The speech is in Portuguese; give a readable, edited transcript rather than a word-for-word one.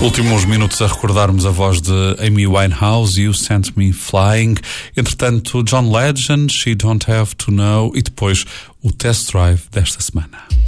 Últimos minutos a recordarmos a voz de Amy Winehouse e o Sent Me Flying. Entretanto, John Legend, She Don't Have to Know e depois o Test Drive desta semana.